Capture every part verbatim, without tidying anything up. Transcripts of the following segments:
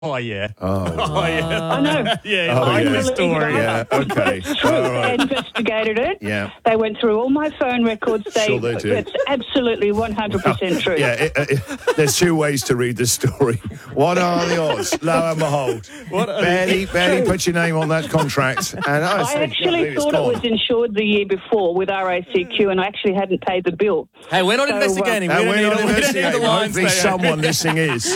Oh, yeah. Oh, Oh, yeah. I know. Yeah, Oh, I yeah. know the story. yeah, okay. It's true. All right. They investigated it. Yeah. They went through all my phone records. They, Sure they did. It's absolutely one hundred percent true. Yeah, it, it, there's two ways to read this story. What are the odds? Lo and behold. What are barely, barely put your name on that contract. And I, I actually thought it was insured the year before with R A C Q, and I actually hadn't paid the bill. Hey, we're not So, uh, investigating. And we don't we're need, not we don't need investigating. the lines Hopefully there. someone listening is.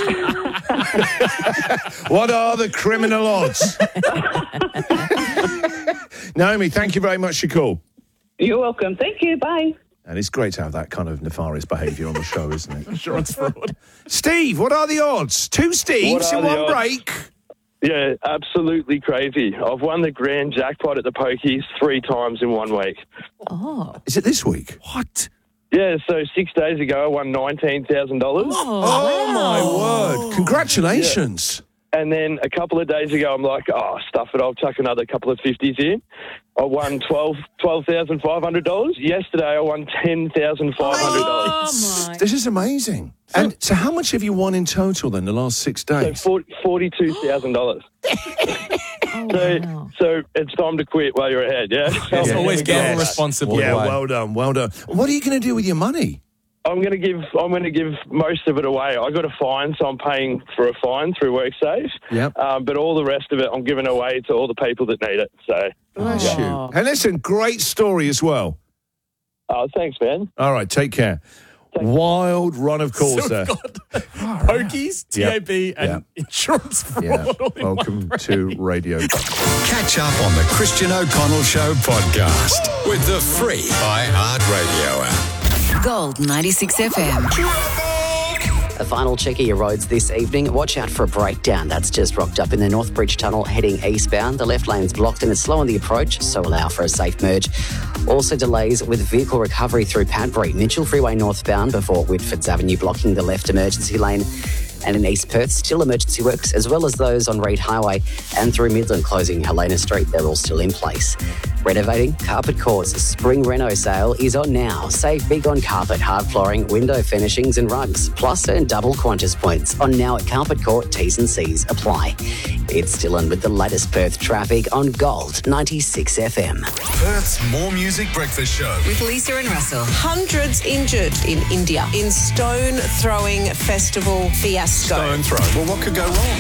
What are the criminal odds? Naomi, thank you very much for your call. You're welcome. Thank you. Bye. And it's great to have that kind of nefarious behaviour on the show, isn't it? Insurance fraud. Steve, what are the odds? Two Steves are in the one odds? break. Yeah, absolutely crazy. I've won the grand jackpot at the pokies three times in one week. Is it this week? What? Yeah, so six days ago I won nineteen thousand dollars. Oh, my word. Congratulations. And then a couple of days ago I'm like, oh, stuff it, I'll chuck another couple of fifties in. I won twelve thousand five hundred dollars. Yesterday I won ten thousand five hundred dollars. Oh, my. This is amazing. And so how much have you won in total then the last six So days? forty-two thousand dollars. Oh, So, wow. so it's time to quit while you're ahead, yeah? It's Yeah. always gamble Yes. responsibly. Yeah, Wayne. well done, well done. What are you going to do with your money? I'm going to give I'm going to give most of it away. I got a fine, so I'm paying for a fine through WorkSafe. Yep. Um, but all the rest of it, I'm giving away to all the people that need it. So, Bless Oh. you. And listen, great story as well. oh, thanks, man. All right, take care. Wild run of course So there. we've got pokies, T A B, and Yeah. insurance fraud. Yeah. all in one Welcome break. to Radio. Catch up on the Christian O'Connell Show podcast with the free iHeartRadio app. Gold ninety-six F M. A final check of your roads this evening. Watch out for a breakdown. That's just rocked up in the Northbridge Tunnel heading eastbound. The left lane's blocked and it's slow on the approach, so allow for a safe merge. Also delays with vehicle recovery through Padbury. Mitchell Freeway northbound before Whitfords Avenue blocking the left emergency lane. And in East Perth, still emergency works, as well as those on Reid Highway and through Midland closing Helena Street. They're all still in place. Renovating? Carpet Court's spring reno sale is on now. Save big on carpet, hard flooring, window finishings and rugs. Plus earn double Qantas points on now at Carpet Court. T's and C's apply. It's Dylan with the latest Perth traffic on Gold ninety-six F M. Perth's More Music Breakfast Show. With Lisa and Russell. Hundreds injured in India in stone throwing festival fiasco. Stone throw. Well, what could go wrong?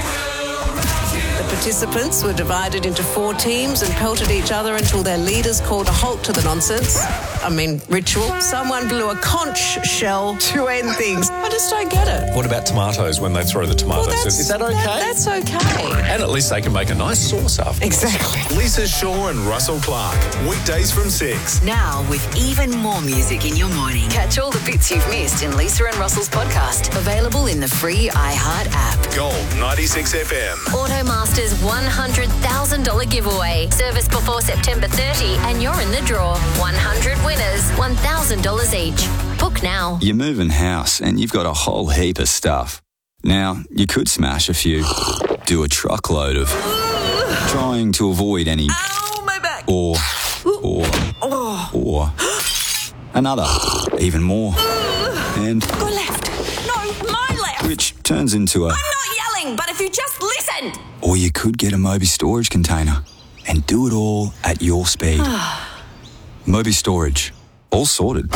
The participants were divided into four teams and pelted each other until their leaders called a halt to the nonsense. I mean, ritual. Someone blew a conch shell to end things. I just don't get it. What about tomatoes when they throw the tomatoes? Well, that's, Is that okay? that- that's okay. And at least they can make a nice sauce after. Exactly. Lisa Shaw and Russell Clark. Weekdays from six. Now with even more music in your morning. Catch all the bits you've missed in Lisa and Russell's podcast. Available in the free iHeart app. Gold ninety-six F M. Automaster's one hundred thousand dollars giveaway. Service before September thirtieth and you're in the draw. one hundred winners, one thousand dollars each. Book now. You're moving house and you've got a whole heap of stuff. Now, you could smash a few, do a truckload of, trying to avoid any, Ow, my back. or, or, or, another, even more. And, Go left. No, my left. which turns into a, I'm not yelling, but if you just listened. or you could get a Moby storage container and do it all at your speed. Moby Storage, all sorted.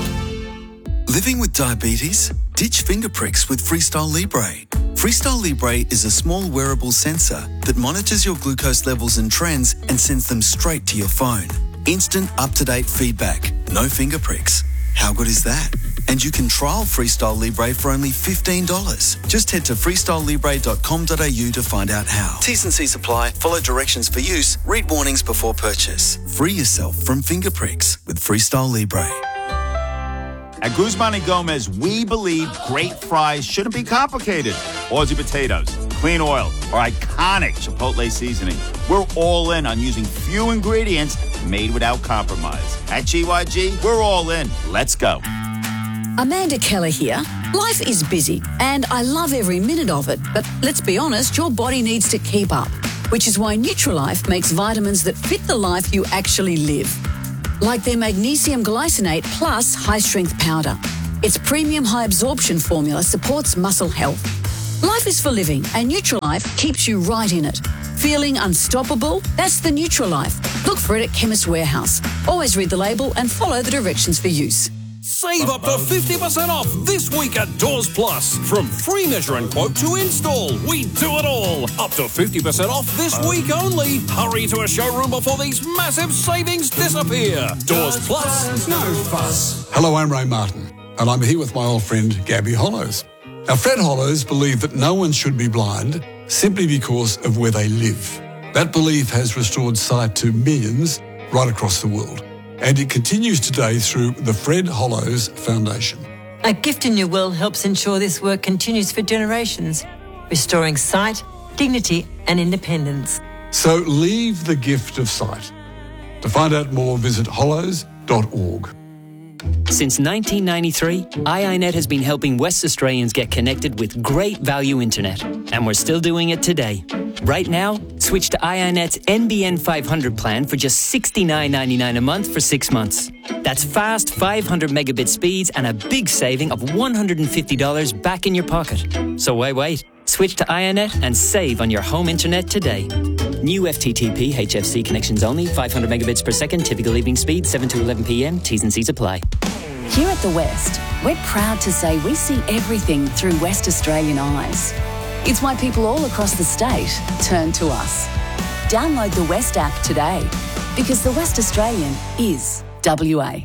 Living with diabetes? Ditch finger pricks with Freestyle Libre. Freestyle Libre is a small wearable sensor that monitors your glucose levels and trends and sends them straight to your phone. Instant, up-to-date feedback. No finger pricks. How good is that? And you can trial Freestyle Libre for only fifteen dollars. Just head to freestyle libre dot com dot a u to find out how. T's and C's apply. Follow directions for use. Read warnings before purchase. Free yourself from finger pricks with Freestyle Libre. At Guzman and Gomez, we believe great fries shouldn't be complicated. Aussie potatoes, clean oil, or iconic Chipotle seasoning. We're all in on using few ingredients made without compromise. At G Y G, we're all in. Let's go. Amanda Keller here. Life is busy, and I love every minute of it. But let's be honest, your body needs to keep up, which is why Nutrilife makes vitamins that fit the life you actually live. Like their magnesium glycinate plus high-strength powder. Its premium high-absorption formula supports muscle health. Life is for living, and Nutrilife keeps you right in it. Feeling unstoppable? That's the Nutrilife. Look for it at Chemist Warehouse. Always read the label and follow the directions for use. Save up to fifty percent off this week at Doors Plus. From free measure and quote to install, we do it all. Up to fifty percent off this week only. Hurry to a showroom before these massive savings disappear. Doors Plus, no fuss. Hello, I'm Ray Martin, and I'm here with my old friend Gabby Hollows. Now, Fred Hollows believed that no one should be blind simply because of where they live. That belief has restored sight to millions right across the world. And it continues today through the Fred Hollows Foundation. A Gift in Your Will helps ensure this work continues for generations, restoring sight, dignity and independence. So leave the gift of sight. To find out more, visit hollows dot org. Since nineteen ninety-three, I I net has been helping West Australians get connected with great value internet. And we're still doing it today. Right now, switch to I I net's N B N five hundred plan for just sixty-nine ninety-nine a month for six months. That's fast five hundred megabit speeds and a big saving of one hundred fifty dollars back in your pocket. So why wait? Switch to I I net and save on your home internet today. New F T T P H F C connections only, five hundred megabits per second, typical evening speed, seven to eleven p m, T's and C's apply. Here at The West, we're proud to say we see everything through West Australian eyes. It's why people all across the state turn to us. Download the West app today, because the West Australian is W A.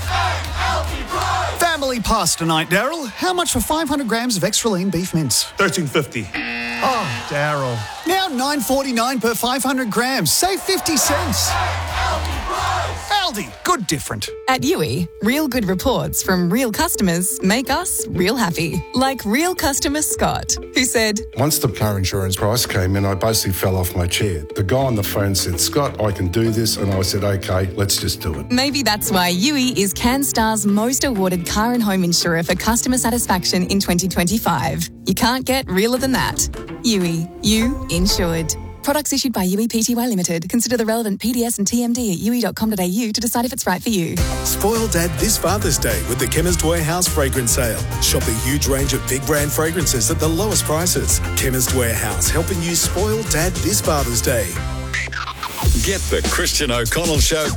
Family pasta night, Daryl. How much for five hundred grams of extra lean beef mince? thirteen fifty. Oh, Daryl. Now nine forty-nine per five hundred grams. Save fifty cents. Aldi, good different. At U I, real good reports from real customers make us real happy. Like real customer Scott, who said, Once the car insurance price came in, I basically fell off my chair. The guy on the phone said, Scott, I can do this. And I said, okay, let's just do it. Maybe that's why U I is CanStar's most awarded car and home insurer for customer satisfaction in twenty twenty-five. You can't get realer than that. U I, you insured. Products issued by U I P T Y Limited. Consider the relevant P D S and T M D at u i dot com dot a u to decide if it's right for you. Spoil Dad this Father's Day with the Chemist Warehouse fragrance sale. Shop a huge range of big brand fragrances at the lowest prices. Chemist Warehouse, helping you spoil Dad this Father's Day. Get the Christian O'Connell Show